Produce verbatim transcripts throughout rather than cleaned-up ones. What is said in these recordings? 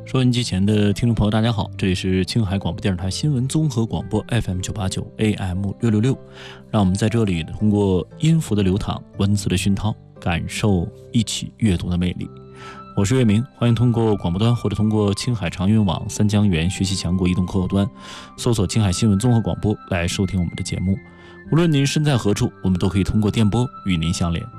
收音机前的听众朋友大家好，这里是青海广播电视台新闻综合广播 F M 九八九 A M 六六六，让我们在这里通过音符的流淌，文字的熏陶，感受一起阅读的魅力。我是岳明，欢迎通过广播端或者通过青海长云网三江源学习强国移动客户端搜索青海新闻综合广播来收听我们的节目。无论您身在何处，我们都可以通过电波与您相连。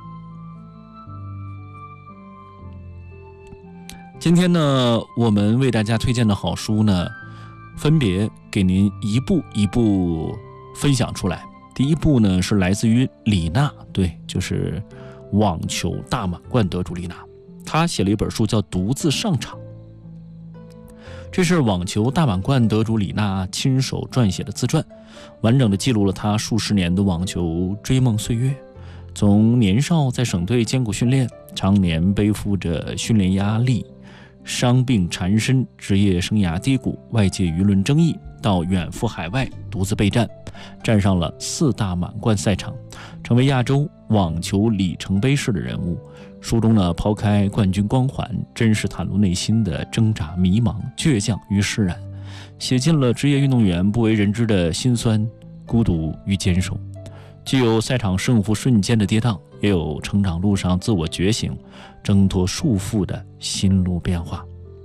今天呢，我们为大家推荐的好书呢，分别给您一部一部分享出来。第一部呢是来自于李娜，对，就是网球大满贯得主李娜，她写了一本书叫《独自上场》，这是网球大满贯得主李娜亲手撰写的自传，完整的记录了她数十年的网球追梦岁月。从年少在省队艰苦训练，常年背负着训练压力，伤病缠身，职业生涯低谷，外界舆论争议，到远赴海外独自备战，站上了四大满贯赛场，成为亚洲网球里程碑式的人物。书中呢，抛开冠军光环，真实袒露内心的挣扎、迷茫、倔强与释然，写尽了职业运动员不为人知的辛酸、孤独与坚守。既有赛场胜负瞬间的跌宕，也有成长路上自我觉醒、挣脱束缚的心路变化。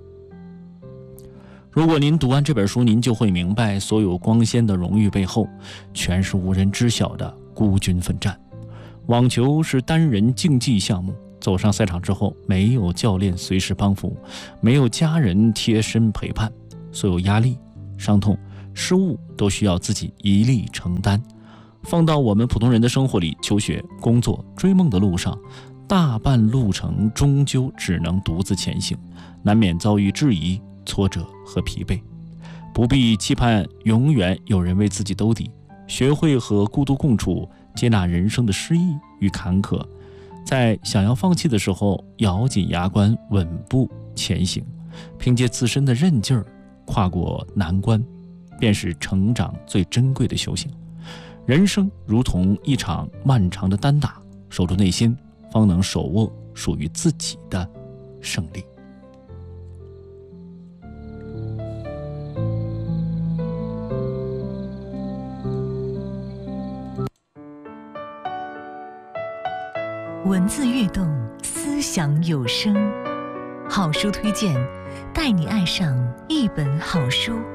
如果您读完这本书，您就会明白，所有光鲜的荣誉背后，全是无人知晓的孤军奋战。网球是单人竞技项目，走上赛场之后，没有教练随时帮扶，没有家人贴身陪伴，所有压力、伤痛、失误都需要自己一力承担。放到我们普通人的生活里，求学、工作、追梦的路上，大半路程终究只能独自前行，难免遭遇质疑、挫折和疲惫。不必期盼永远有人为自己兜底，学会和孤独共处，接纳人生的失意与坎坷，在想要放弃的时候，咬紧牙关，稳步前行，凭借自身的韧劲儿跨过难关，便是成长最珍贵的修行。人生如同一场漫长的单打，守住内心，方能手握属于自己的胜利。 文字跃动，思想有声。好书推荐，带你爱上一本好书。